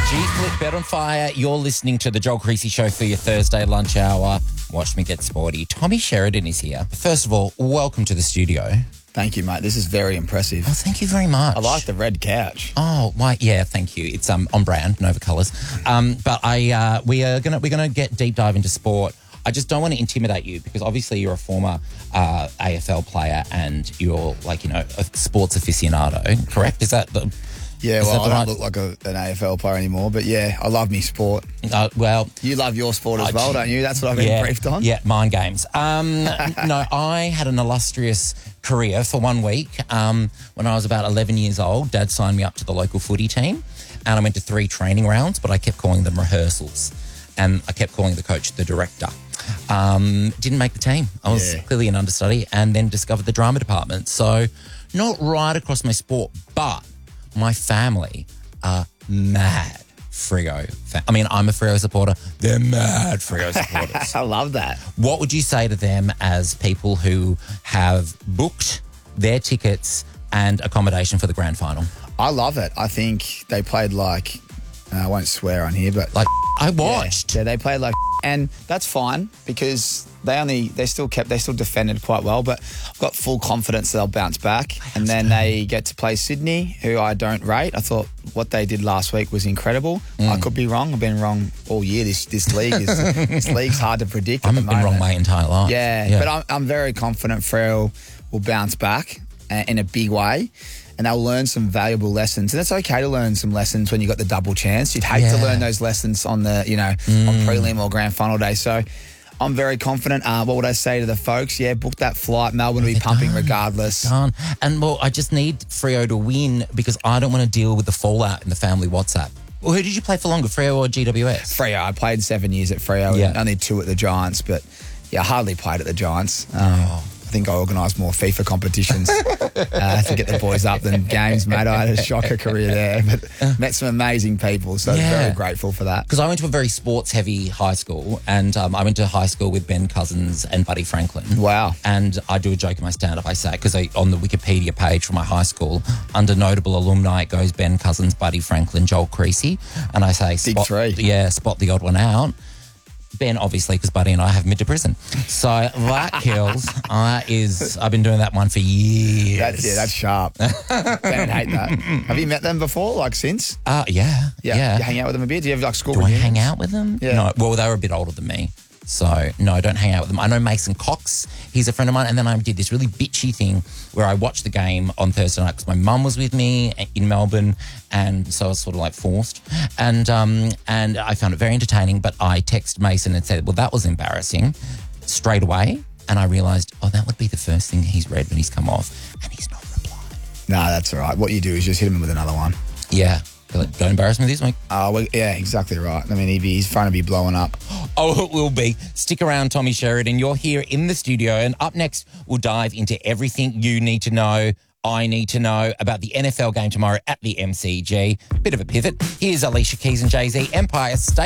G-Flip, Bet on Fire. You're listening to the Joel Creasy Show for your Thursday lunch hour. Watch me get sporty. Tommy Sheridan is here. First of all, welcome to the studio. Thank you, mate. This is very impressive. Oh, thank you very much. I like the red couch. Oh, yeah, thank you. It's on brand, Nova Colours. But we're gonna get deep dive into sport. I just don't want to intimidate you because obviously you're a former AFL player and you're a sports aficionado, correct? Is that the... Yeah, well, I don't look like an AFL player anymore, but yeah, I love me sport. You love your sport as well, don't you? That's what I've been briefed on. Yeah, mind games. No, I had an illustrious career for 1 week. When I was about 11 years old, Dad signed me up to the local footy team and I went to 3 training rounds, but I kept calling them rehearsals and I kept calling the coach the director. Didn't make the team. I was clearly an understudy and then discovered the drama department. So not right across my sport, but my family are mad Freo. I'm a Freo supporter. They're mad Freo supporters. I love that. What would you say to them as people who have booked their tickets and accommodation for the grand final? I love it. I think they played like, I won't swear on here, but I watched. Yeah, they played like, and that's fine because they still defended quite well, but I've got full confidence they'll bounce back. And then they get to play Sydney, who I don't rate. I thought what they did last week was incredible. I could be wrong. I've been wrong all year. This league this league's hard to predict. I've been wrong my entire life. Yeah. But I'm very confident Freo will bounce back in a big way. And they'll learn some valuable lessons. And it's okay to learn some lessons when you got the double chance. You'd hate to learn those lessons on the, on prelim or grand final day. So I'm very confident. What would I say to the folks? Yeah, book that flight. Melbourne will be pumping regardless. And I just need Freo to win because I don't want to deal with the fallout in the family WhatsApp. Well, who did you play for longer, Freo or GWS? Freo. I played 7 years at Freo and only 2 at the Giants. But yeah, I hardly played at the Giants. I think I organised more FIFA competitions to get the boys up than games, mate. I had a shocker career there, but met some amazing people, so very grateful for that. Because I went to a very sports-heavy high school, and I went to high school with Ben Cousins and Buddy Franklin. Wow. And I do a joke in my stand-up, I say, because on the Wikipedia page for my high school, under notable alumni, it goes Ben Cousins, Buddy Franklin, Joel Creasy, and I say, Big three. Yeah, spot the odd one out. Ben, obviously, because Buddy and I have been to prison. So that kills. I've been doing that one for years. That's sharp. Ben would hate that. Have you met them before, since? Yeah. You hang out with them a bit? Do you have school reunions? I hang out with them? Yeah. No. Well, they were a bit older than me. So, no, I don't hang out with them. I know Mason Cox. He's a friend of mine. And then I did this really bitchy thing where I watched the game on Thursday night because my mum was with me in Melbourne. And so I was sort of forced. And I found it very entertaining. But I texted Mason and said, well, that was embarrassing straight away. And I realised, that would be the first thing he's read when he's come off. And he's not replied. No, that's all right. What you do is just hit him with another one. Yeah. Don't embarrass me this week. Yeah, exactly right. I mean, his phone will be blowing up. Oh, it will be. Stick around, Tommy Sheridan. You're here in the studio. And up next, we'll dive into everything you need to know, I need to know about the NFL game tomorrow at the MCG. Bit of a pivot. Here's Alicia Keys and Jay-Z, Empire State.